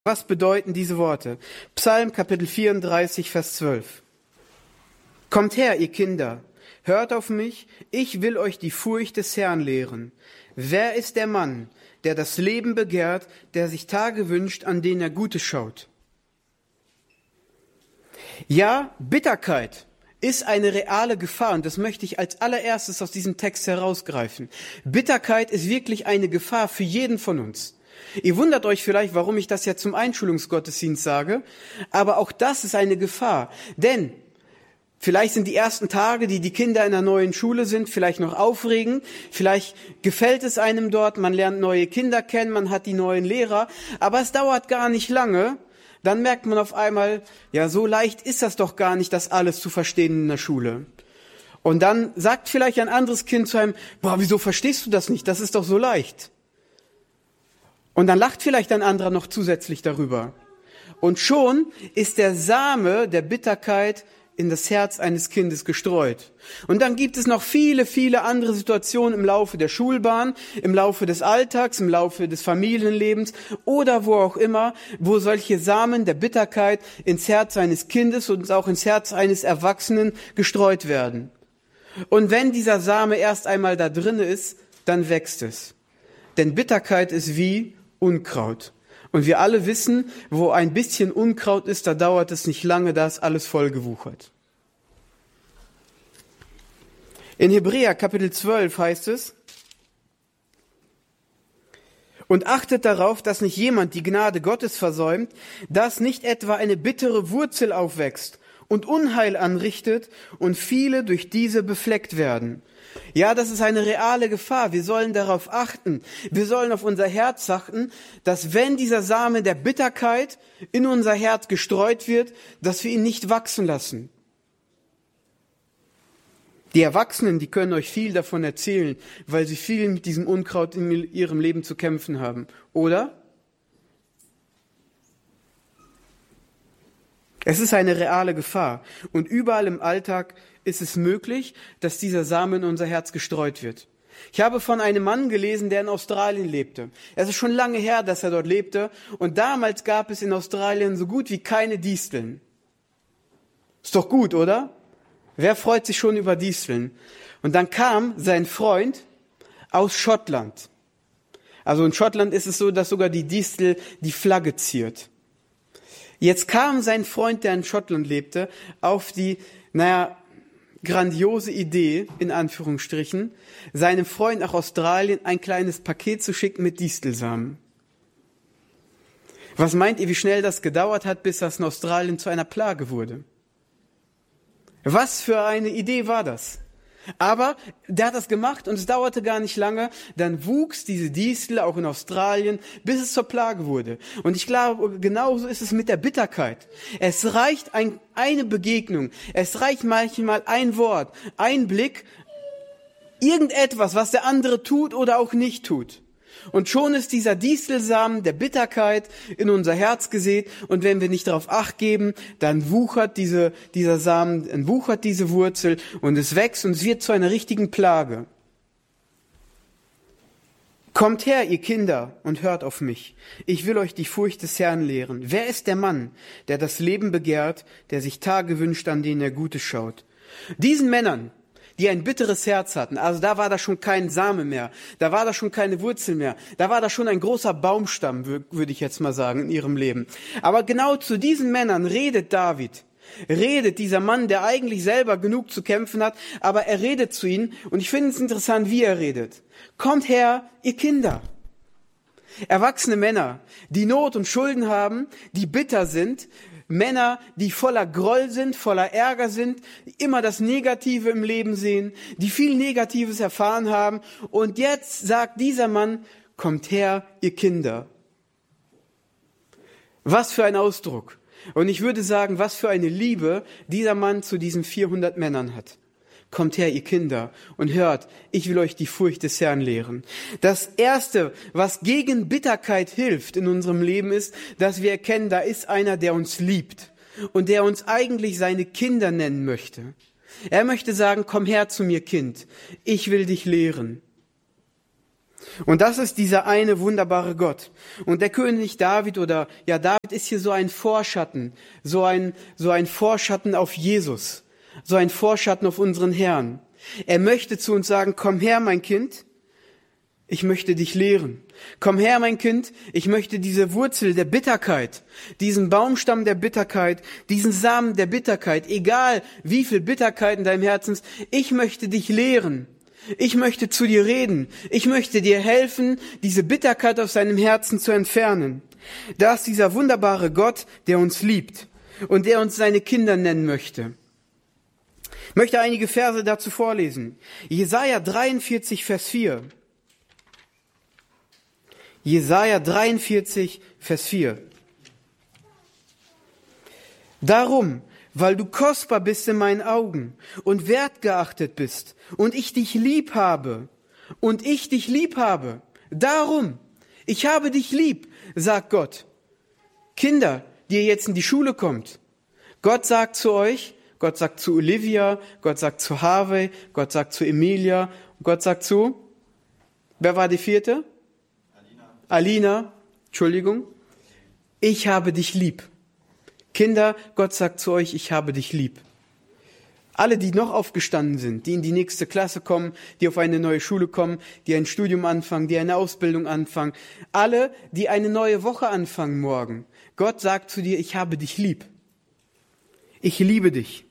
Was bedeuten diese Worte? Psalm Kapitel 34, Vers 12. Kommt her, ihr Kinder, hört auf mich, ich will euch die Furcht des Herrn lehren. Wer ist der Mann, der das Leben begehrt, der sich Tage wünscht, an denen er Gutes schaut? Ja, Bitterkeit ist eine reale Gefahr und das möchte ich als allererstes aus diesem Text herausgreifen. Bitterkeit ist wirklich eine Gefahr für jeden von uns. Ihr wundert euch vielleicht, warum ich das ja zum Einschulungsgottesdienst sage, aber auch das ist eine Gefahr. Denn vielleicht sind die ersten Tage, die Kinder in einer neuen Schule sind, vielleicht noch aufregend, vielleicht gefällt es einem dort, man lernt neue Kinder kennen, man hat die neuen Lehrer, aber es dauert gar nicht lange, dann merkt man auf einmal, ja, so leicht ist das doch gar nicht, das alles zu verstehen in der Schule. Und dann sagt vielleicht ein anderes Kind zu einem, boah, wieso verstehst du das nicht, das ist doch so leicht. Und dann lacht vielleicht ein anderer noch zusätzlich darüber. Und schon ist der Same der Bitterkeit in das Herz eines Kindes gestreut. Und dann gibt es noch viele, viele andere Situationen im Laufe der Schulbahn, im Laufe des Alltags, im Laufe des Familienlebens oder wo auch immer, wo solche Samen der Bitterkeit ins Herz eines Kindes und auch ins Herz eines Erwachsenen gestreut werden. Und wenn dieser Same erst einmal da drin ist, dann wächst es. Denn Bitterkeit ist wie Unkraut. Und wir alle wissen, wo ein bisschen Unkraut ist, da dauert es nicht lange, da ist alles vollgewuchert. In Hebräer Kapitel 12 heißt es: Und achtet darauf, dass nicht jemand die Gnade Gottes versäumt, dass nicht etwa eine bittere Wurzel aufwächst und Unheil anrichtet und viele durch diese befleckt werden. Ja, das ist eine reale Gefahr. Wir sollen darauf achten. Wir sollen auf unser Herz achten, dass wenn dieser Same der Bitterkeit in unser Herz gestreut wird, dass wir ihn nicht wachsen lassen. Die Erwachsenen, die können euch viel davon erzählen, weil sie viel mit diesem Unkraut in ihrem Leben zu kämpfen haben. Oder? Es ist eine reale Gefahr. Und überall im Alltag ist es möglich, dass dieser Same in unser Herz gestreut wird. Ich habe von einem Mann gelesen, der in Australien lebte. Es ist schon lange her, dass er dort lebte. Und damals gab es in Australien so gut wie keine Disteln. Ist doch gut, oder? Wer freut sich schon über Disteln? Und dann kam sein Freund aus Schottland. Also in Schottland ist es so, dass sogar die Distel die Flagge ziert. Jetzt kam sein Freund, der in Schottland lebte, auf die, grandiose Idee, in Anführungsstrichen, seinem Freund nach Australien ein kleines Paket zu schicken mit Distelsamen. Was meint ihr, wie schnell das gedauert hat, bis das in Australien zu einer Plage wurde? Was für eine Idee war das? Aber der hat das gemacht und es dauerte gar nicht lange, dann wuchs diese Distel auch in Australien, bis es zur Plage wurde. Und ich glaube, genauso ist es mit der Bitterkeit. Es reicht eine Begegnung, es reicht manchmal ein Wort, ein Blick, irgendetwas, was der andere tut oder auch nicht tut. Und schon ist dieser Distelsamen der Bitterkeit in unser Herz gesät. Und wenn wir nicht darauf Acht geben, dann wuchert dieser Samen, dann wuchert diese Wurzel und es wächst und es wird zu einer richtigen Plage. Kommt her, ihr Kinder, und hört auf mich. Ich will euch die Furcht des Herrn lehren. Wer ist der Mann, der das Leben begehrt, der sich Tage wünscht, an denen er Gutes schaut? Diesen Männern, die ein bitteres Herz hatten, also da war da schon kein Same mehr, da war da schon keine Wurzel mehr, da war da schon ein großer Baumstamm, würde ich jetzt mal sagen, in ihrem Leben. Aber genau zu diesen Männern redet David, redet dieser Mann, der eigentlich selber genug zu kämpfen hat, aber er redet zu ihnen und ich finde es interessant, wie er redet. Kommt her, ihr Kinder. Erwachsene Männer, die Not und Schulden haben, die bitter sind, Männer, die voller Groll sind, voller Ärger sind, immer das Negative im Leben sehen, die viel Negatives erfahren haben. Und jetzt sagt dieser Mann, kommt her, ihr Kinder. Was für ein Ausdruck. Und ich würde sagen, was für eine Liebe dieser Mann zu diesen 400 Männern hat. Kommt her, ihr Kinder, und hört, ich will euch die Furcht des Herrn lehren. Das Erste, was gegen Bitterkeit hilft in unserem Leben, ist, dass wir erkennen, da ist einer, der uns liebt und der uns eigentlich seine Kinder nennen möchte. Er möchte sagen, komm her zu mir, Kind, ich will dich lehren. Und das ist dieser eine wunderbare Gott. Und der König David David ist hier so ein Vorschatten, so ein Vorschatten auf Jesus, so ein Vorschatten auf unseren Herrn. Er möchte zu uns sagen, komm her, mein Kind, ich möchte dich lehren. Komm her, mein Kind, ich möchte diese Wurzel der Bitterkeit, diesen Baumstamm der Bitterkeit, diesen Samen der Bitterkeit, egal wie viel Bitterkeit in deinem Herzen ist, ich möchte dich lehren. Ich möchte zu dir reden. Ich möchte dir helfen, diese Bitterkeit aus deinem Herzen zu entfernen. Da ist dieser wunderbare Gott, der uns liebt und der uns seine Kinder nennen möchte. Ich möchte einige Verse dazu vorlesen. Jesaja 43, Vers 4. Jesaja 43, Vers 4. Darum, weil du kostbar bist in meinen Augen und wertgeachtet bist und ich dich lieb habe, darum, ich habe dich lieb, sagt Gott. Kinder, die ihr jetzt in die Schule kommt, Gott sagt zu euch, Gott sagt zu Olivia, Gott sagt zu Harvey, Gott sagt zu Emilia, Gott sagt zu, wer war die vierte? Alina, Entschuldigung, ich habe dich lieb. Kinder, Gott sagt zu euch, ich habe dich lieb. Alle, die noch aufgestanden sind, die in die nächste Klasse kommen, die auf eine neue Schule kommen, die ein Studium anfangen, die eine Ausbildung anfangen, alle, die eine neue Woche anfangen morgen. Gott sagt zu dir, ich habe dich lieb. Ich liebe dich.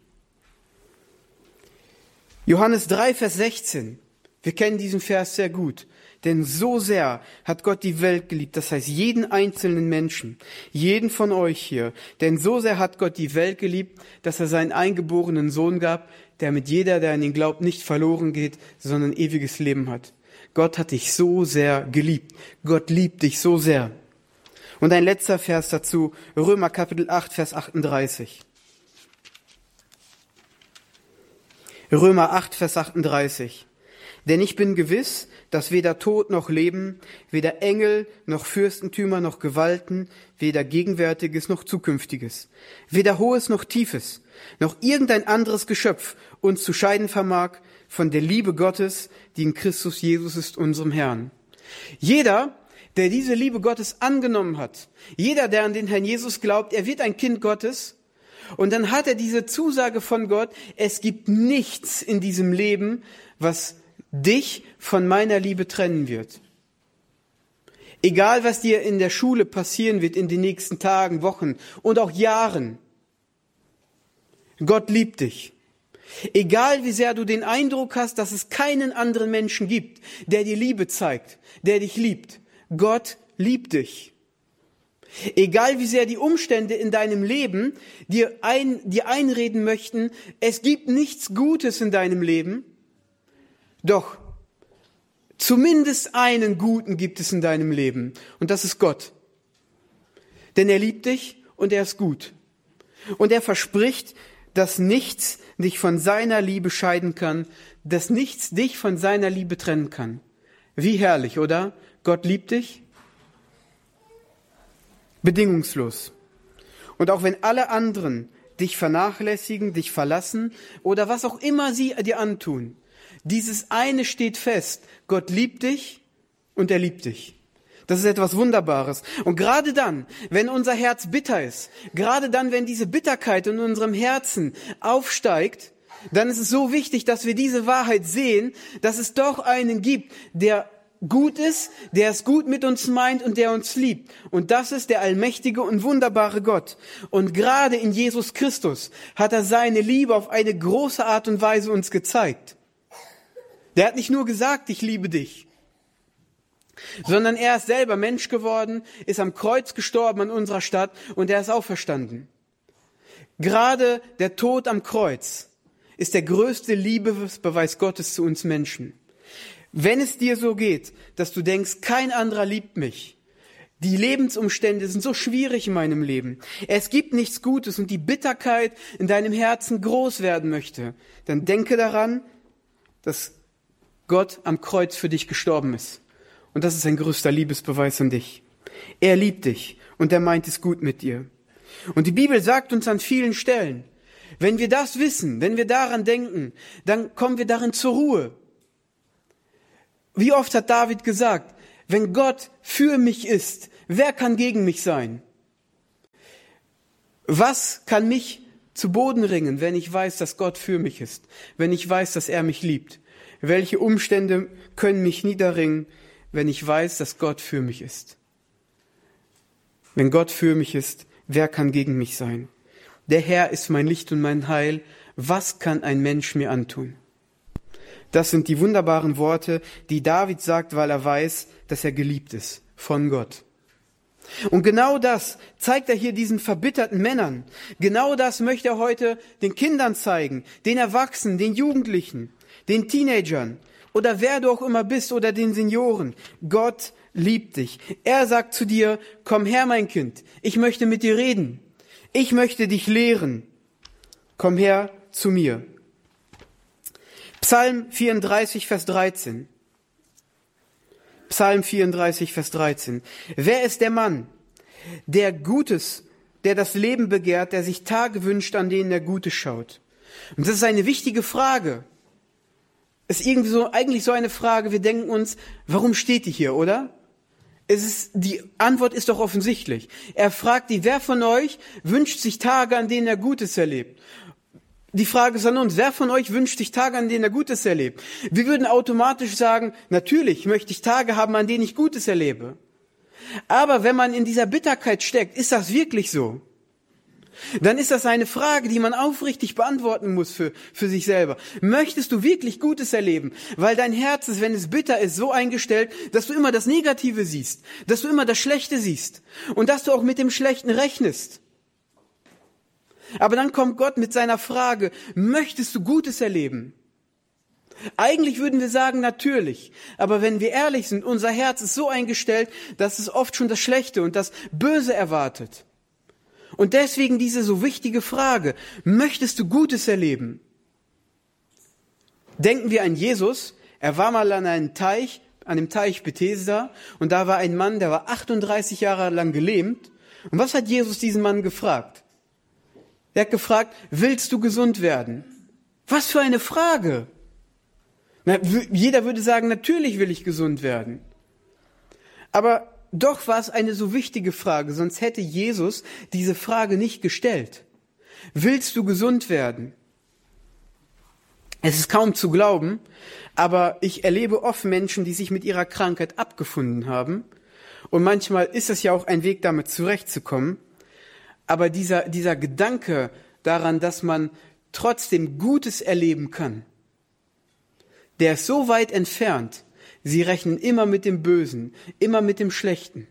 Johannes 3, Vers 16. Wir kennen diesen Vers sehr gut. Denn so sehr hat Gott die Welt geliebt, das heißt jeden einzelnen Menschen, jeden von euch hier. Denn so sehr hat Gott die Welt geliebt, dass er seinen eingeborenen Sohn gab, damit jeder, der an ihn glaubt, nicht verloren geht, sondern ewiges Leben hat. Gott hat dich so sehr geliebt. Gott liebt dich so sehr. Und ein letzter Vers dazu, Römer Kapitel 8, Vers 38. Römer 8, Vers 38. Denn ich bin gewiss, dass weder Tod noch Leben, weder Engel noch Fürstentümer noch Gewalten, weder Gegenwärtiges noch Zukünftiges, weder Hohes noch Tiefes, noch irgendein anderes Geschöpf uns zu scheiden vermag von der Liebe Gottes, die in Christus Jesus ist, unserem Herrn. Jeder, der diese Liebe Gottes angenommen hat, jeder, der an den Herrn Jesus glaubt, er wird ein Kind Gottes. Und dann hat er diese Zusage von Gott, es gibt nichts in diesem Leben, was dich von meiner Liebe trennen wird. Egal, was dir in der Schule passieren wird in den nächsten Tagen, Wochen und auch Jahren. Gott liebt dich. Egal, wie sehr du den Eindruck hast, dass es keinen anderen Menschen gibt, der dir Liebe zeigt, der dich liebt. Gott liebt dich. Egal, wie sehr die Umstände in deinem Leben dir einreden möchten, es gibt nichts Gutes in deinem Leben, doch zumindest einen Guten gibt es in deinem Leben und das ist Gott. Denn er liebt dich und er ist gut. Und er verspricht, dass nichts dich von seiner Liebe scheiden kann, dass nichts dich von seiner Liebe trennen kann. Wie herrlich, oder? Gott liebt dich bedingungslos. Und auch wenn alle anderen dich vernachlässigen, dich verlassen oder was auch immer sie dir antun, dieses eine steht fest, Gott liebt dich und er liebt dich. Das ist etwas Wunderbares. Und gerade dann, wenn unser Herz bitter ist, gerade dann, wenn diese Bitterkeit in unserem Herzen aufsteigt, dann ist es so wichtig, dass wir diese Wahrheit sehen, dass es doch einen gibt, der gut ist, der es gut mit uns meint und der uns liebt. Und das ist der allmächtige und wunderbare Gott. Und gerade in Jesus Christus hat er seine Liebe auf eine große Art und Weise uns gezeigt. Der hat nicht nur gesagt, ich liebe dich, sondern er ist selber Mensch geworden, ist am Kreuz gestorben an unserer Stadt und er ist auferstanden. Gerade der Tod am Kreuz ist der größte Liebesbeweis Gottes zu uns Menschen. Wenn es dir so geht, dass du denkst, kein anderer liebt mich, die Lebensumstände sind so schwierig in meinem Leben, es gibt nichts Gutes und die Bitterkeit in deinem Herzen groß werden möchte, dann denke daran, dass Gott am Kreuz für dich gestorben ist. Und das ist ein größter Liebesbeweis an dich. Er liebt dich und er meint es gut mit dir. Und die Bibel sagt uns an vielen Stellen, wenn wir das wissen, wenn wir daran denken, dann kommen wir darin zur Ruhe. Wie oft hat David gesagt, wenn Gott für mich ist, wer kann gegen mich sein? Was kann mich zu Boden ringen, wenn ich weiß, dass Gott für mich ist, wenn ich weiß, dass er mich liebt? Welche Umstände können mich niederringen, wenn ich weiß, dass Gott für mich ist? Wenn Gott für mich ist, wer kann gegen mich sein? Der Herr ist mein Licht und mein Heil. Was kann ein Mensch mir antun? Das sind die wunderbaren Worte, die David sagt, weil er weiß, dass er geliebt ist von Gott. Und genau das zeigt er hier diesen verbitterten Männern. Genau das möchte er heute den Kindern zeigen, den Erwachsenen, den Jugendlichen, den Teenagern oder wer du auch immer bist oder den Senioren. Gott liebt dich. Er sagt zu dir, komm her, mein Kind, ich möchte mit dir reden. Ich möchte dich lehren. Komm her zu mir. Psalm 34, Vers 13. Psalm 34, Vers 13. Wer ist der Mann, der das Leben begehrt, der sich Tage wünscht, an denen er Gutes schaut? Und das ist eine wichtige Frage. Ist eigentlich so eine Frage, wir denken uns, warum steht die hier, oder? Die Antwort ist doch offensichtlich. Er fragt die, wer von euch wünscht sich Tage, an denen er Gutes erlebt? Die Frage ist an uns, wer von euch wünscht sich Tage, an denen er Gutes erlebt? Wir würden automatisch sagen, natürlich möchte ich Tage haben, an denen ich Gutes erlebe. Aber wenn man in dieser Bitterkeit steckt, ist das wirklich so? Dann ist das eine Frage, die man aufrichtig beantworten muss für sich selber. Möchtest du wirklich Gutes erleben? Weil dein Herz ist, wenn es bitter ist, so eingestellt, dass du immer das Negative siehst, dass du immer das Schlechte siehst und dass du auch mit dem Schlechten rechnest. Aber dann kommt Gott mit seiner Frage, möchtest du Gutes erleben? Eigentlich würden wir sagen, natürlich. Aber wenn wir ehrlich sind, unser Herz ist so eingestellt, dass es oft schon das Schlechte und das Böse erwartet. Und deswegen diese so wichtige Frage, möchtest du Gutes erleben? Denken wir an Jesus. Er war mal an dem Teich Bethesda und da war ein Mann, der war 38 Jahre lang gelähmt. Und was hat Jesus diesen Mann gefragt? Er hat gefragt, willst du gesund werden? Was für eine Frage! Jeder würde sagen, natürlich will ich gesund werden. Aber doch war es eine so wichtige Frage, sonst hätte Jesus diese Frage nicht gestellt. Willst du gesund werden? Es ist kaum zu glauben, aber ich erlebe oft Menschen, die sich mit ihrer Krankheit abgefunden haben. Und manchmal ist es ja auch ein Weg, damit zurechtzukommen. Aber dieser Gedanke daran, dass man trotzdem Gutes erleben kann, der ist so weit entfernt. Sie rechnen immer mit dem Bösen, immer mit dem Schlechten.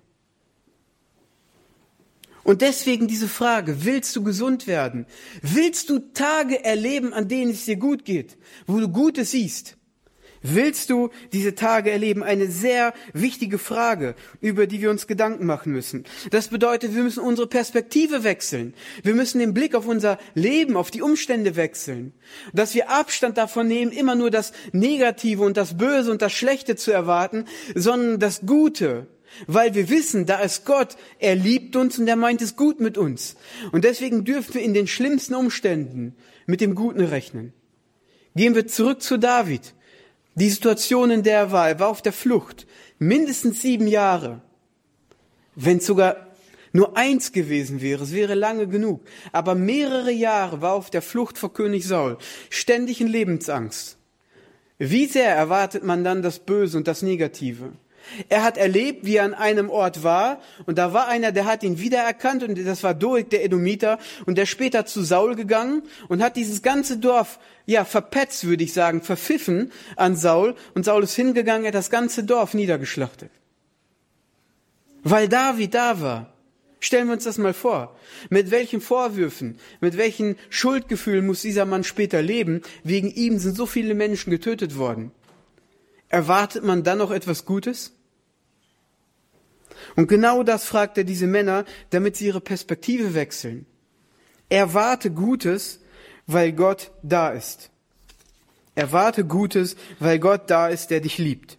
Und deswegen diese Frage, willst du gesund werden? Willst du Tage erleben, an denen es dir gut geht, wo du Gutes siehst? Willst du diese Tage erleben? Eine sehr wichtige Frage, über die wir uns Gedanken machen müssen. Das bedeutet, wir müssen unsere Perspektive wechseln. Wir müssen den Blick auf unser Leben, auf die Umstände wechseln. Dass wir Abstand davon nehmen, immer nur das Negative und das Böse und das Schlechte zu erwarten, sondern das Gute. Weil wir wissen, da ist Gott, er liebt uns und er meint es gut mit uns. Und deswegen dürfen wir in den schlimmsten Umständen mit dem Guten rechnen. Gehen wir zurück zu David. Die Situation, in der er war auf der Flucht, mindestens 7 Jahre. Wenn es sogar nur 1 gewesen wäre, es wäre lange genug. Aber mehrere Jahre war er auf der Flucht vor König Saul, ständig in Lebensangst. Wie sehr erwartet man dann das Böse und das Negative? Er hat erlebt, wie er an einem Ort war und da war einer, der hat ihn wiedererkannt und das war Doeg, der Edomiter, und der ist später zu Saul gegangen und hat dieses ganze Dorf, verpetzt, würde ich sagen, verpfiffen an Saul, und Saul ist hingegangen, er hat das ganze Dorf niedergeschlachtet. Weil David da war. Stellen wir uns das mal vor. Mit welchen Vorwürfen, mit welchen Schuldgefühlen muss dieser Mann später leben? Wegen ihm sind so viele Menschen getötet worden. Erwartet man dann noch etwas Gutes? Und genau das fragt er diese Männer, damit sie ihre Perspektive wechseln. Erwarte Gutes, weil Gott da ist. Erwarte Gutes, weil Gott da ist, der dich liebt.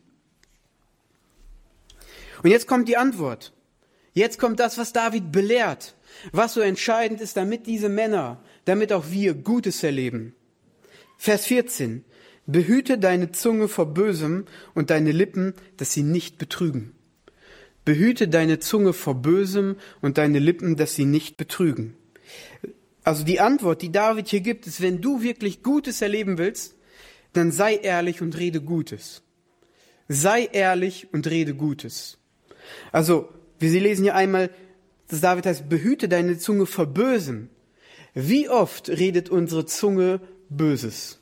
Und jetzt kommt die Antwort. Jetzt kommt das, was David belehrt, was so entscheidend ist, damit diese Männer, damit auch wir Gutes erleben. Vers 14. behüte deine Zunge vor Bösem und deine Lippen, dass sie nicht betrügen. Behüte deine Zunge vor Bösem und deine Lippen, dass sie nicht betrügen. Also die Antwort, die David hier gibt, ist, wenn du wirklich Gutes erleben willst, dann sei ehrlich und rede Gutes. Sei ehrlich und rede Gutes. Also, wir lesen hier einmal, dass David heißt, behüte deine Zunge vor Bösem. Wie oft redet unsere Zunge Böses?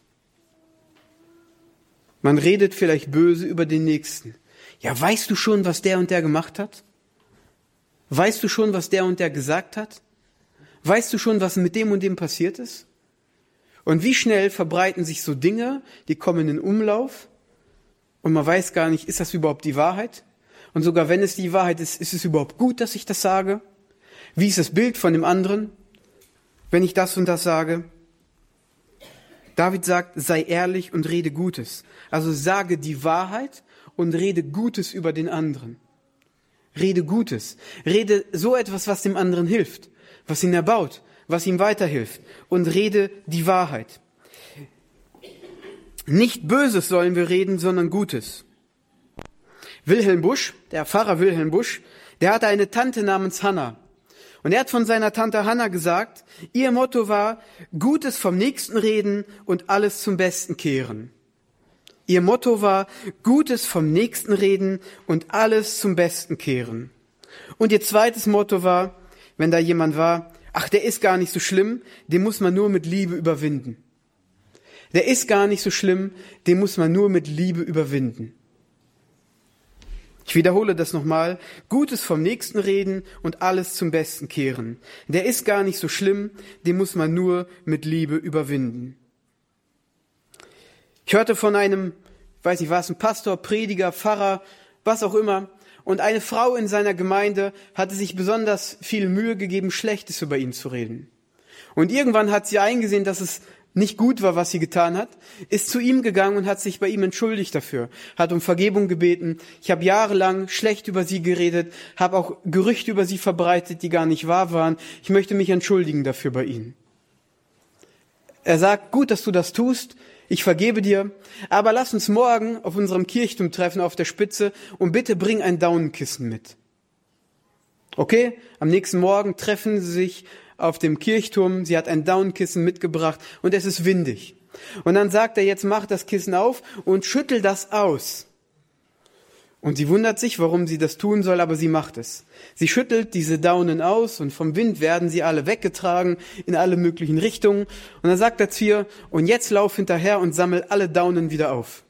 Man redet vielleicht böse über den Nächsten. Ja, weißt du schon, was der und der gemacht hat? Weißt du schon, was der und der gesagt hat? Weißt du schon, was mit dem und dem passiert ist? Und wie schnell verbreiten sich so Dinge, die kommen in Umlauf und man weiß gar nicht, ist das überhaupt die Wahrheit? Und sogar wenn es die Wahrheit ist, ist es überhaupt gut, dass ich das sage? Wie ist das Bild von dem anderen, wenn ich das und das sage? David sagt, sei ehrlich und rede Gutes. Also sage die Wahrheit und rede Gutes über den anderen. Rede Gutes. Rede so etwas, was dem anderen hilft, was ihn erbaut, was ihm weiterhilft. Und rede die Wahrheit. Nicht Böses sollen wir reden, sondern Gutes. Wilhelm Busch, der Pfarrer Wilhelm Busch, der hatte eine Tante namens Hanna. Und er hat von seiner Tante Hanna gesagt, ihr Motto war, Gutes vom Nächsten reden und alles zum Besten kehren. Ihr Motto war, Gutes vom Nächsten reden und alles zum Besten kehren. Und ihr zweites Motto war, wenn da jemand war, ach, der ist gar nicht so schlimm, den muss man nur mit Liebe überwinden. Der ist gar nicht so schlimm, den muss man nur mit Liebe überwinden. Ich wiederhole das nochmal. Gutes vom Nächsten reden und alles zum Besten kehren. Der ist gar nicht so schlimm, den muss man nur mit Liebe überwinden. Ich hörte von einem, weiß nicht, war es ein Pastor, Prediger, Pfarrer, was auch immer, und eine Frau in seiner Gemeinde hatte sich besonders viel Mühe gegeben, Schlechtes über ihn zu reden. Und irgendwann hat sie eingesehen, dass es nicht gut war, was sie getan hat, ist zu ihm gegangen und hat sich bei ihm entschuldigt dafür, hat um Vergebung gebeten. Ich habe jahrelang schlecht über sie geredet, habe auch Gerüchte über sie verbreitet, die gar nicht wahr waren. Ich möchte mich entschuldigen dafür bei ihnen. Er sagt, gut, dass du das tust, ich vergebe dir, aber lass uns morgen auf unserem Kirchturm treffen auf der Spitze und bitte bring ein Daunenkissen mit. Okay, am nächsten Morgen treffen sie sich auf dem Kirchturm, sie hat ein Daunenkissen mitgebracht und es ist windig. Und dann sagt er, jetzt mach das Kissen auf und schüttel das aus. Und sie wundert sich, warum sie das tun soll, aber sie macht es. Sie schüttelt diese Daunen aus und vom Wind werden sie alle weggetragen in alle möglichen Richtungen. Und dann sagt er zu ihr, und jetzt lauf hinterher und sammel alle Daunen wieder auf.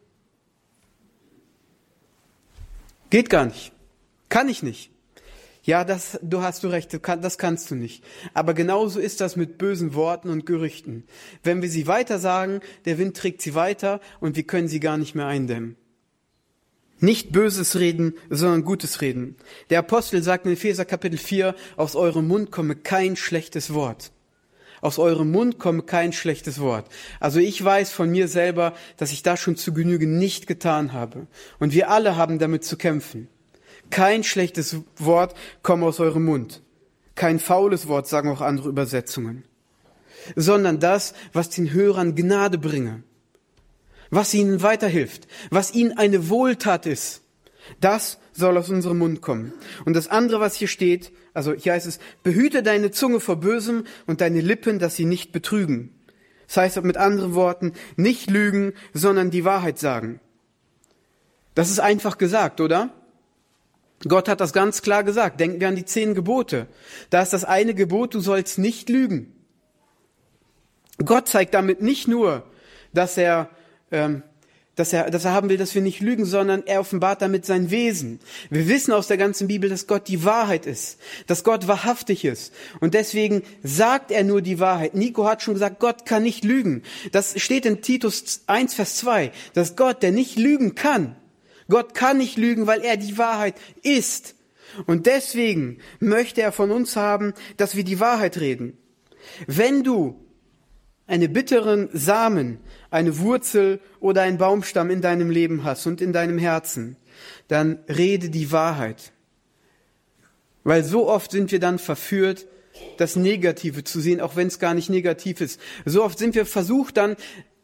Geht gar nicht. Kann ich nicht. Ja, du hast recht, das kannst du nicht. Aber genauso ist das mit bösen Worten und Gerüchten. Wenn wir sie weiter sagen, der Wind trägt sie weiter und wir können sie gar nicht mehr eindämmen. Nicht Böses reden, sondern Gutes reden. Der Apostel sagt in Epheser Kapitel 4, aus eurem Mund komme kein schlechtes Wort. Aus eurem Mund komme kein schlechtes Wort. Also ich weiß von mir selber, dass ich das schon zu Genüge nicht getan habe. Und wir alle haben damit zu kämpfen. Kein schlechtes Wort komme aus eurem Mund. Kein faules Wort, sagen auch andere Übersetzungen. Sondern das, was den Hörern Gnade bringe. Was ihnen weiterhilft. Was ihnen eine Wohltat ist. Das soll aus unserem Mund kommen. Und das andere, was hier steht, also hier heißt es, behüte deine Zunge vor Bösem und deine Lippen, dass sie nicht betrügen. Das heißt mit anderen Worten, nicht lügen, sondern die Wahrheit sagen. Das ist einfach gesagt, oder? Gott hat das ganz klar gesagt. Denken wir an die 10 Gebote. Da ist das eine Gebot, du sollst nicht lügen. Gott zeigt damit nicht nur, dass er haben will, dass wir nicht lügen, sondern er offenbart damit sein Wesen. Wir wissen aus der ganzen Bibel, dass Gott die Wahrheit ist, dass Gott wahrhaftig ist. Und deswegen sagt er nur die Wahrheit. Nico hat schon gesagt, Gott kann nicht lügen. Das steht in Titus 1, Vers 2, dass Gott, der nicht lügen kann, Gott kann nicht lügen, weil er die Wahrheit ist. Und deswegen möchte er von uns haben, dass wir die Wahrheit reden. Wenn du einen bitteren Samen, eine Wurzel oder einen Baumstamm in deinem Leben hast und in deinem Herzen, dann rede die Wahrheit. Weil so oft sind wir dann verführt, das Negative zu sehen, auch wenn es gar nicht negativ ist. So oft sind wir versucht dann,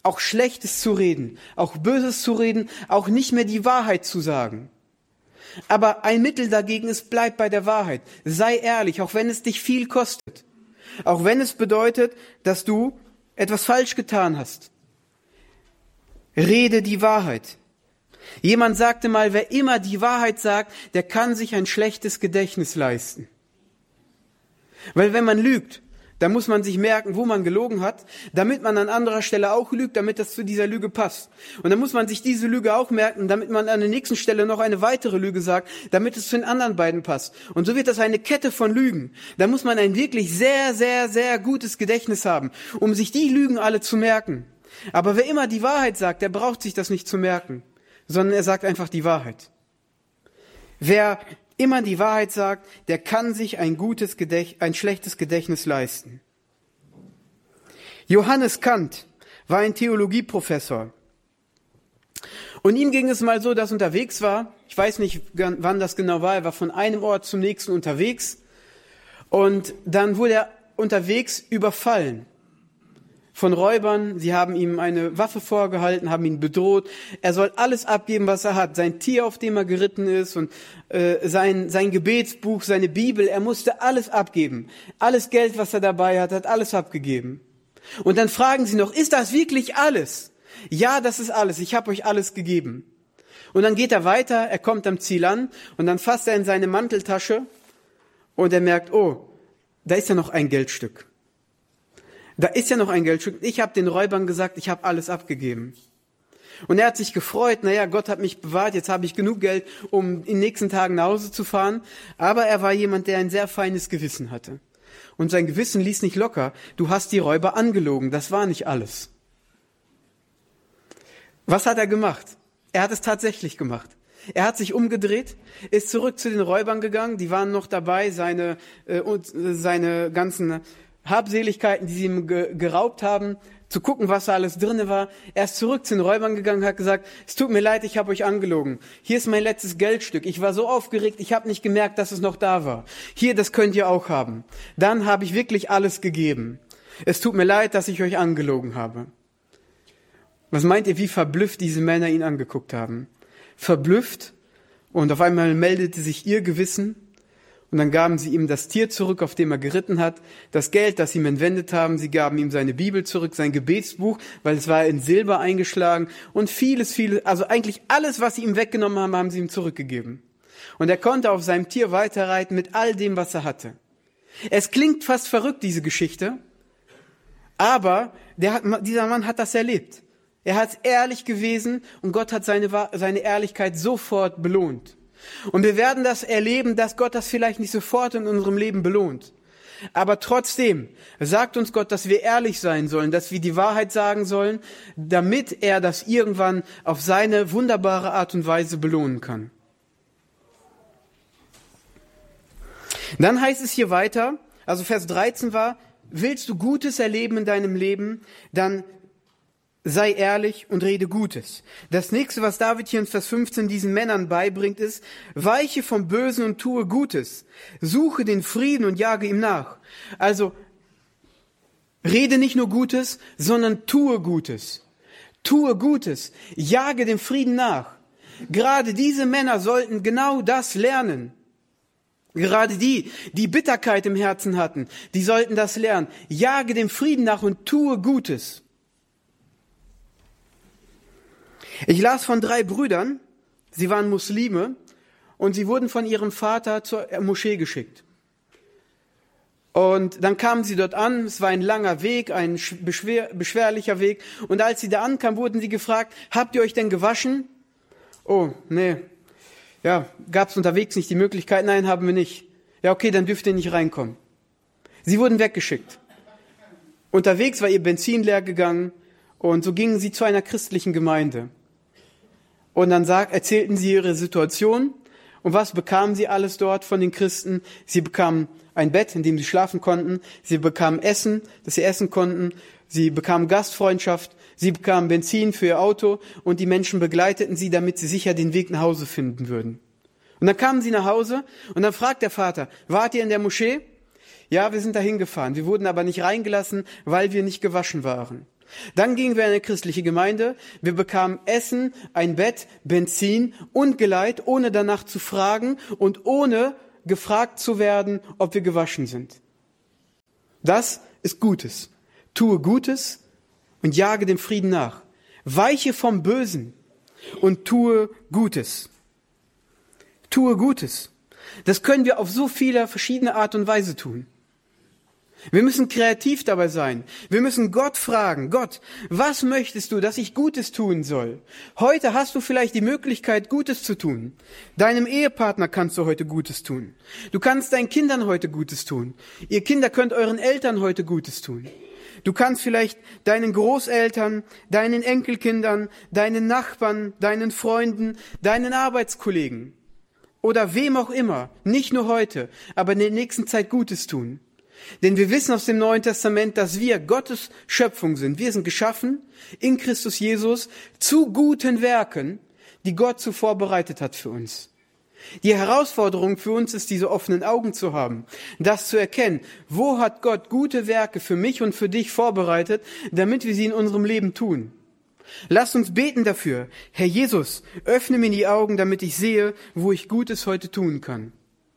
auch Schlechtes zu reden, auch Böses zu reden, auch nicht mehr die Wahrheit zu sagen. Aber ein Mittel dagegen ist, bleib bei der Wahrheit. Sei ehrlich, auch wenn es dich viel kostet. Auch wenn es bedeutet, dass du etwas falsch getan hast. Rede die Wahrheit. Jemand sagte mal, wer immer die Wahrheit sagt, der kann sich ein schlechtes Gedächtnis leisten. Weil wenn man lügt, dann muss man sich merken, wo man gelogen hat, damit man an anderer Stelle auch lügt, damit das zu dieser Lüge passt. Und dann muss man sich diese Lüge auch merken, damit man an der nächsten Stelle noch eine weitere Lüge sagt, damit es zu den anderen beiden passt. Und so wird das eine Kette von Lügen. Da muss man ein wirklich sehr, sehr, sehr gutes Gedächtnis haben, um sich die Lügen alle zu merken. Aber wer immer die Wahrheit sagt, der braucht sich das nicht zu merken, sondern er sagt einfach die Wahrheit. Wer immer die Wahrheit sagt, der kann sich ein schlechtes Gedächtnis leisten. Johannes Kant war ein Theologieprofessor. Und ihm ging es mal so, dass er unterwegs war. Ich weiß nicht, wann das genau war. Er war von einem Ort zum nächsten unterwegs. Und dann wurde er unterwegs überfallen von Räubern. Sie haben ihm eine Waffe vorgehalten, haben ihn bedroht. Er soll alles abgeben, was er hat. Sein Tier, auf dem er geritten ist und sein Gebetsbuch, seine Bibel. Er musste alles abgeben. Alles Geld, was er dabei hat, hat alles abgegeben. Und dann fragen sie noch, ist das wirklich alles? Ja, das ist alles. Ich habe euch alles gegeben. Und dann geht er weiter. Er kommt am Ziel an und dann fasst er in seine Manteltasche und er merkt, oh, da ist ja noch ein Geldstück. Da ist ja noch ein Geldstück. Ich habe den Räubern gesagt, ich habe alles abgegeben. Und er hat sich gefreut, Gott hat mich bewahrt, jetzt habe ich genug Geld, um in den nächsten Tagen nach Hause zu fahren. Aber er war jemand, der ein sehr feines Gewissen hatte. Und sein Gewissen ließ nicht locker. Du hast die Räuber angelogen, das war nicht alles. Was hat er gemacht? Er hat es tatsächlich gemacht. Er hat sich umgedreht, ist zurück zu den Räubern gegangen, die waren noch dabei, seine ganzen Habseligkeiten, die sie ihm geraubt haben, zu gucken, was da alles drinne war. Er ist zurück zu den Räubern gegangen, hat gesagt, es tut mir leid, ich habe euch angelogen. Hier ist mein letztes Geldstück. Ich war so aufgeregt, ich habe nicht gemerkt, dass es noch da war. Hier, das könnt ihr auch haben. Dann habe ich wirklich alles gegeben. Es tut mir leid, dass ich euch angelogen habe. Was meint ihr, wie verblüfft diese Männer ihn angeguckt haben? Verblüfft, und auf einmal meldete sich ihr Gewissen. Und dann gaben sie ihm das Tier zurück, auf dem er geritten hat, das Geld, das sie ihm entwendet haben. Sie gaben ihm seine Bibel zurück, sein Gebetsbuch, weil es war in Silber eingeschlagen. Und vieles, also eigentlich alles, was sie ihm weggenommen haben, haben sie ihm zurückgegeben. Und er konnte auf seinem Tier weiterreiten mit all dem, was er hatte. Es klingt fast verrückt, diese Geschichte. Aber dieser Mann hat das erlebt. Er hat ehrlich gewesen und Gott hat seine Ehrlichkeit sofort belohnt. Und wir werden das erleben, dass Gott das vielleicht nicht sofort in unserem Leben belohnt. Aber trotzdem sagt uns Gott, dass wir ehrlich sein sollen, dass wir die Wahrheit sagen sollen, damit er das irgendwann auf seine wunderbare Art und Weise belohnen kann. Dann heißt es hier weiter, also Vers 13 war, willst du Gutes erleben in deinem Leben, dann sei ehrlich und rede Gutes. Das nächste, was David hier in Vers 15 diesen Männern beibringt, ist, weiche vom Bösen und tue Gutes. Suche den Frieden und jage ihm nach. Also, rede nicht nur Gutes, sondern tue Gutes. Tue Gutes. Jage dem Frieden nach. Gerade diese Männer sollten genau das lernen. Gerade die Bitterkeit im Herzen hatten, die sollten das lernen. Jage dem Frieden nach und tue Gutes. Ich las von 3 Brüdern, sie waren Muslime und sie wurden von ihrem Vater zur Moschee geschickt. Und dann kamen sie dort an, es war ein langer Weg, ein beschwerlicher Weg. Und als sie da ankamen, wurden sie gefragt, habt ihr euch denn gewaschen? Oh, nee. Ja, gab es unterwegs nicht die Möglichkeit? Nein, haben wir nicht. Ja, okay, dann dürft ihr nicht reinkommen. Sie wurden weggeschickt. Unterwegs war ihr Benzin leer gegangen und so gingen sie zu einer christlichen Gemeinde. Und dann erzählten sie ihre Situation. Und was bekamen sie alles dort von den Christen? Sie bekamen ein Bett, in dem sie schlafen konnten. Sie bekamen Essen, das sie essen konnten. Sie bekamen Gastfreundschaft. Sie bekamen Benzin für ihr Auto. Und die Menschen begleiteten sie, damit sie sicher den Weg nach Hause finden würden. Und dann kamen sie nach Hause und dann fragt der Vater, wart ihr in der Moschee? Ja, wir sind da hingefahren. Wir wurden aber nicht reingelassen, weil wir nicht gewaschen waren. Dann gingen wir in eine christliche Gemeinde, wir bekamen Essen, ein Bett, Benzin und Geleit, ohne danach zu fragen und ohne gefragt zu werden, ob wir gewaschen sind. Das ist Gutes. Tue Gutes und jage dem Frieden nach. Weiche vom Bösen und tue Gutes. Tue Gutes. Das können wir auf so viele verschiedene Art und Weise tun. Wir müssen kreativ dabei sein. Wir müssen Gott fragen, Gott, was möchtest du, dass ich Gutes tun soll? Heute hast du vielleicht die Möglichkeit, Gutes zu tun. Deinem Ehepartner kannst du heute Gutes tun. Du kannst deinen Kindern heute Gutes tun. Ihr Kinder könnt euren Eltern heute Gutes tun. Du kannst vielleicht deinen Großeltern, deinen Enkelkindern, deinen Nachbarn, deinen Freunden, deinen Arbeitskollegen oder wem auch immer, nicht nur heute, aber in der nächsten Zeit Gutes tun. Denn wir wissen aus dem Neuen Testament, dass wir Gottes Schöpfung sind. Wir sind geschaffen in Christus Jesus zu guten Werken, die Gott zuvor bereitet hat für uns. Die Herausforderung für uns ist, diese offenen Augen zu haben, das zu erkennen, wo hat Gott gute Werke für mich und für dich vorbereitet, damit wir sie in unserem Leben tun. Lasst uns beten dafür. Herr Jesus, öffne mir die Augen, damit ich sehe, wo ich Gutes heute tun kann.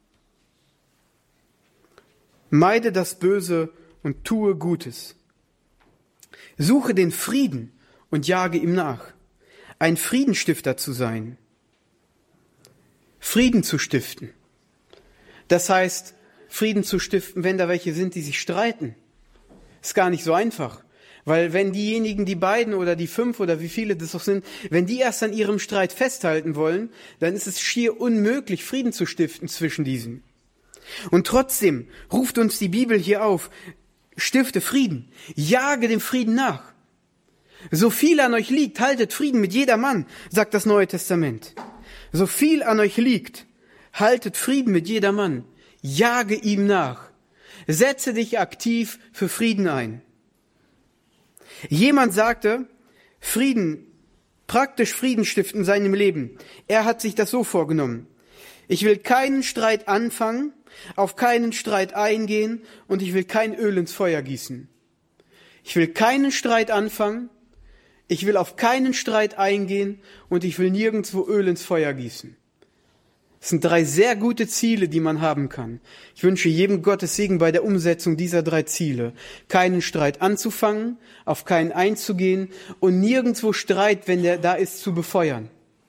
Meide das Böse und tue Gutes. Suche den Frieden und jage ihm nach. Ein Friedensstifter zu sein. Frieden zu stiften. Das heißt, Frieden zu stiften, wenn da welche sind, die sich streiten. Ist gar nicht so einfach. Weil wenn diejenigen, die beiden oder die 5 oder wie viele das auch sind, wenn die erst an ihrem Streit festhalten wollen, dann ist es schier unmöglich, Frieden zu stiften zwischen diesen. Und trotzdem ruft uns die Bibel hier auf, stifte Frieden, jage dem Frieden nach. So viel an euch liegt, haltet Frieden mit jedermann, sagt das Neue Testament. So viel an euch liegt, haltet Frieden mit jedermann, jage ihm nach, setze dich aktiv für Frieden ein. Jemand sagte, praktisch Frieden stiften in seinem Leben. Er hat sich das so vorgenommen. Ich will keinen Streit anfangen, auf keinen Streit eingehen und ich will kein Öl ins Feuer gießen. Ich will keinen Streit anfangen, ich will auf keinen Streit eingehen und ich will nirgendwo Öl ins Feuer gießen. Das sind 3 sehr gute Ziele, die man haben kann. Ich wünsche jedem Gottes Segen bei der Umsetzung dieser 3 Ziele. Keinen Streit anzufangen, auf keinen einzugehen und nirgendwo Streit, wenn der da ist, zu befeuern.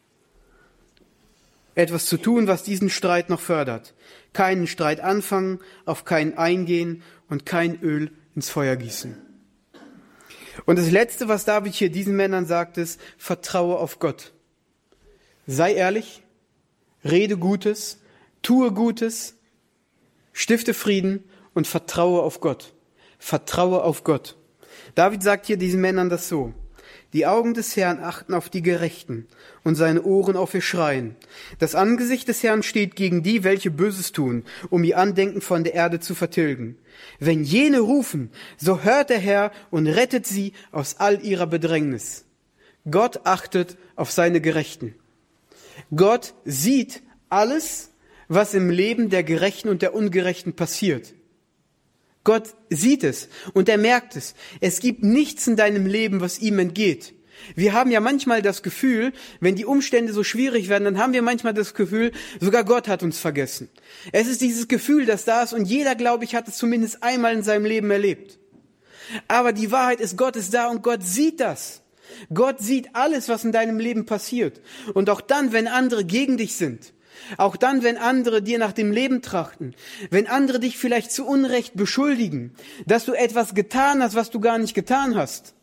Etwas zu tun, was diesen Streit noch fördert. Keinen Streit anfangen, auf keinen eingehen und kein Öl ins Feuer gießen. Und das Letzte, was David hier diesen Männern sagt, ist, vertraue auf Gott. Sei ehrlich, rede Gutes, tue Gutes, stifte Frieden und vertraue auf Gott. Vertraue auf Gott. David sagt hier diesen Männern das so. Die Augen des Herrn achten auf die Gerechten und seine Ohren auf ihr Schreien. Das Angesicht des Herrn steht gegen die, welche Böses tun, um ihr Andenken von der Erde zu vertilgen. Wenn jene rufen, so hört der Herr und rettet sie aus all ihrer Bedrängnis. Gott achtet auf seine Gerechten. Gott sieht alles, was im Leben der Gerechten und der Ungerechten passiert. Gott sieht es und er merkt es. Es gibt nichts in deinem Leben, was ihm entgeht. Wir haben ja manchmal das Gefühl, wenn die Umstände so schwierig werden, dann haben wir manchmal das Gefühl, sogar Gott hat uns vergessen. Es ist dieses Gefühl, das da ist und jeder, glaube ich, hat es zumindest einmal in seinem Leben erlebt. Aber die Wahrheit ist, Gott ist da und Gott sieht das. Gott sieht alles, was in deinem Leben passiert. Und auch dann, wenn andere gegen dich sind, auch dann, wenn andere dir nach dem Leben trachten, wenn andere dich vielleicht zu Unrecht beschuldigen, dass du etwas getan hast, was du gar nicht getan hast.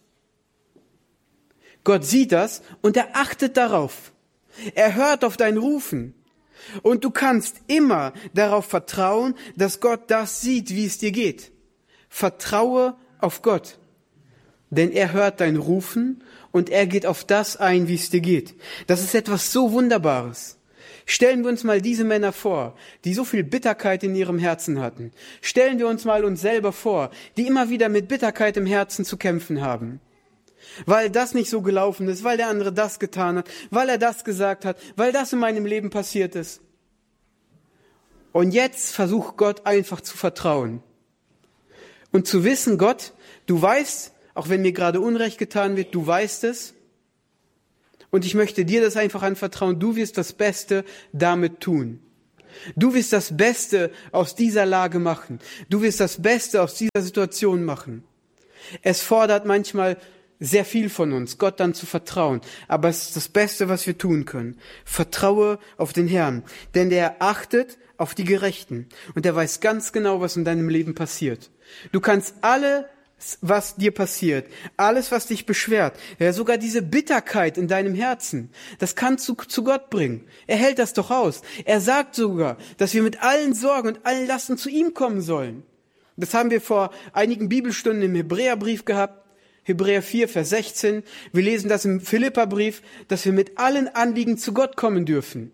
Gott sieht das und er achtet darauf. Er hört auf dein Rufen. Und du kannst immer darauf vertrauen, dass Gott das sieht, wie es dir geht. Vertraue auf Gott. Denn er hört dein Rufen und er geht auf das ein, wie es dir geht. Das ist etwas so Wunderbares. Stellen wir uns mal diese Männer vor, die so viel Bitterkeit in ihrem Herzen hatten. Stellen wir uns mal uns selber vor, die immer wieder mit Bitterkeit im Herzen zu kämpfen haben. Weil das nicht so gelaufen ist, weil der andere das getan hat, weil er das gesagt hat, weil das in meinem Leben passiert ist. Und jetzt versuch Gott einfach zu vertrauen. Und zu wissen, Gott, du weißt, auch wenn mir gerade Unrecht getan wird, du weißt es. Und ich möchte dir das einfach anvertrauen. Du wirst das Beste damit tun. Du wirst das Beste aus dieser Lage machen. Du wirst das Beste aus dieser Situation machen. Es fordert manchmal sehr viel von uns, Gott dann zu vertrauen. Aber es ist das Beste, was wir tun können. Vertraue auf den Herrn, denn der achtet auf die Gerechten. Und er weiß ganz genau, was in deinem Leben passiert. Du kannst alles, was dir passiert, alles, was dich beschwert, ja, sogar diese Bitterkeit in deinem Herzen, das kannst du zu Gott bringen. Er hält das doch aus. Er sagt sogar, dass wir mit allen Sorgen und allen Lasten zu ihm kommen sollen. Das haben wir vor einigen Bibelstunden im Hebräerbrief gehabt. Hebräer 4, Vers 16. Wir lesen das im Philipperbrief, dass wir mit allen Anliegen zu Gott kommen dürfen.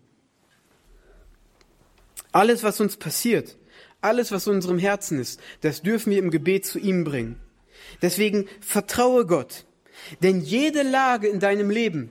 Alles, was uns passiert, alles, was in unserem Herzen ist, das dürfen wir im Gebet zu ihm bringen. Deswegen vertraue Gott. Denn jede Lage in deinem Leben,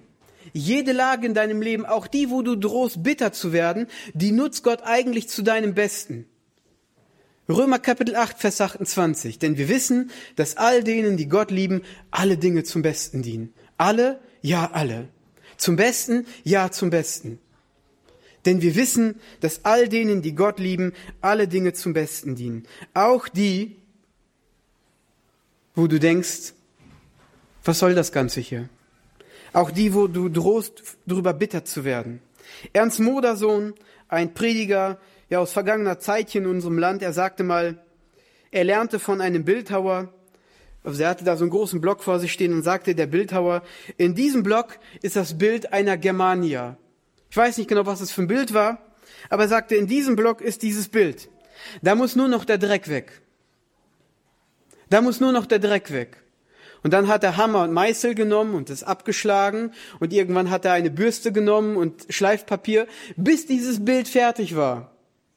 auch die, wo du drohst, bitter zu werden, die nutzt Gott eigentlich zu deinem Besten. Römer Kapitel 8, Vers 28. Denn wir wissen, dass all denen, die Gott lieben, alle Dinge zum Besten dienen. Alle? Ja, alle. Zum Besten? Ja, zum Besten. Denn wir wissen, dass all denen, die Gott lieben, alle Dinge zum Besten dienen. Auch die, wo du denkst, was soll das Ganze hier? Auch die, wo du drohst, darüber bitter zu werden. Ernst Modersohn, ein Prediger, ja aus vergangener Zeit hier in unserem Land, er sagte mal, er lernte von einem Bildhauer, also er hatte da so einen großen Block vor sich stehen und sagte der Bildhauer, in diesem Block ist das Bild einer Germania. Ich weiß nicht genau, was es für ein Bild war, aber er sagte, in diesem Block ist dieses Bild. Da muss nur noch der Dreck weg. Da muss nur noch der Dreck weg. Und dann hat er Hammer und Meißel genommen und es abgeschlagen und irgendwann hat er eine Bürste genommen und Schleifpapier, bis dieses Bild fertig war.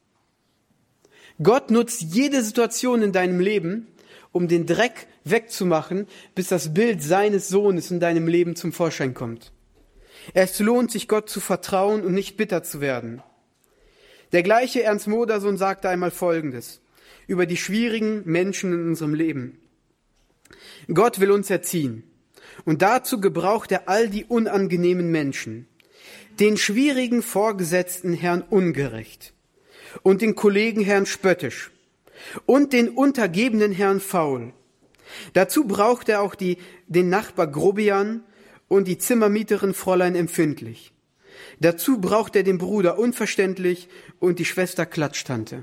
Gott nutzt jede Situation in deinem Leben, um den Dreck wegzumachen, bis das Bild seines Sohnes in deinem Leben zum Vorschein kommt. Es lohnt sich, Gott zu vertrauen und nicht bitter zu werden. Der gleiche Ernst Modersohn sagte einmal Folgendes über die schwierigen Menschen in unserem Leben. Gott will uns erziehen und dazu gebraucht er all die unangenehmen Menschen, den schwierigen Vorgesetzten Herrn ungerecht und den Kollegen Herrn spöttisch und den untergebenen Herrn faul. Dazu braucht er auch den Nachbar Grobian und die Zimmermieterin Fräulein empfindlich. Dazu braucht er den Bruder unverständlich und die Schwester Klatschtante.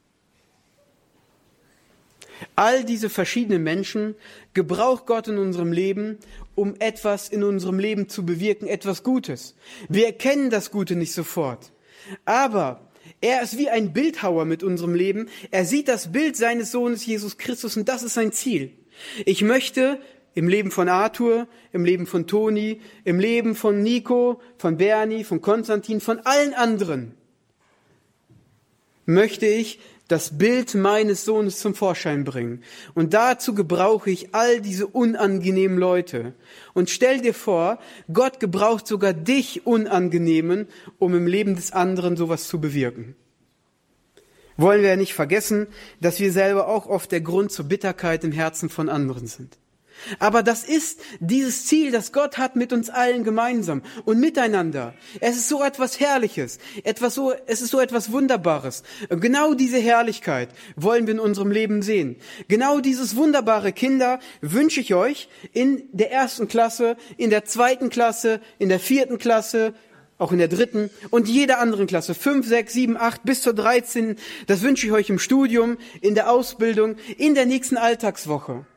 All diese verschiedenen Menschen gebraucht Gott in unserem Leben, um etwas in unserem Leben zu bewirken, etwas Gutes. Wir erkennen das Gute nicht sofort. Aber er ist wie ein Bildhauer mit unserem Leben. Er sieht das Bild seines Sohnes Jesus Christus und das ist sein Ziel. Ich möchte im Leben von Arthur, im Leben von Toni, im Leben von Nico, von Bernie, von Konstantin, von allen anderen, möchte ich das Bild meines Sohnes zum Vorschein bringen. Und dazu gebrauche ich all diese unangenehmen Leute. Und stell dir vor, Gott gebraucht sogar dich Unangenehmen, um im Leben des anderen sowas zu bewirken. Wollen wir ja nicht vergessen, dass wir selber auch oft der Grund zur Bitterkeit im Herzen von anderen sind. Aber das ist dieses Ziel, das Gott hat mit uns allen gemeinsam und miteinander. Es ist so etwas Herrliches, es ist so etwas Wunderbares. Genau diese Herrlichkeit wollen wir in unserem Leben sehen. Genau dieses wunderbare, Kinder, wünsche ich euch in der 1. Klasse, in der 2. Klasse, in der 4. Klasse, auch in der 3. und jeder anderen Klasse, 5, 6, 7, 8 bis zur 13. Das wünsche ich euch im Studium, in der Ausbildung, in der nächsten Alltagswoche.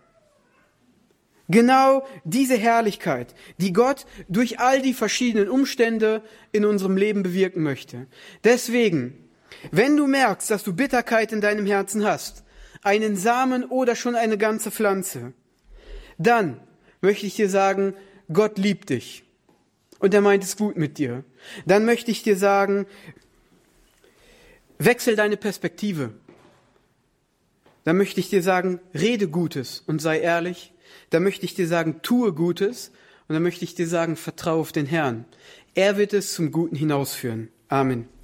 Genau diese Herrlichkeit, die Gott durch all die verschiedenen Umstände in unserem Leben bewirken möchte. Deswegen, wenn du merkst, dass du Bitterkeit in deinem Herzen hast, einen Samen oder schon eine ganze Pflanze, dann möchte ich dir sagen, Gott liebt dich und er meint es gut mit dir. Dann möchte ich dir sagen, wechsel deine Perspektive. Dann möchte ich dir sagen, rede Gutes und sei ehrlich. Da möchte ich dir sagen, tue Gutes und dann möchte ich dir sagen, vertraue auf den Herrn. Er wird es zum Guten hinausführen. Amen.